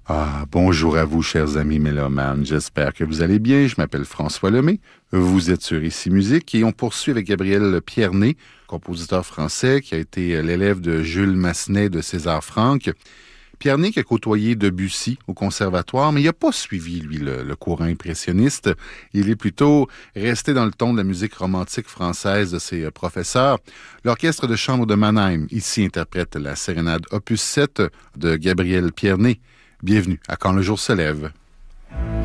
Ah, bonjour à vous, chers amis mélomanes. J'espère que vous allez bien. Je m'appelle François Lemay. Vous êtes sur Ici Musique et on poursuit avec Gabriel Pierné, compositeur français qui a été l'élève de Jules Massenet de César Franck. Pierné qui a côtoyé Debussy au conservatoire, mais il n'a pas suivi, lui, le courant impressionniste. Il est plutôt resté dans le ton de la musique romantique française de ses professeurs. L'Orchestre de chambre de Mannheim, ici, interprète la sérénade opus 7 de Gabriel Pierné. Bienvenue à Quand le jour se lève.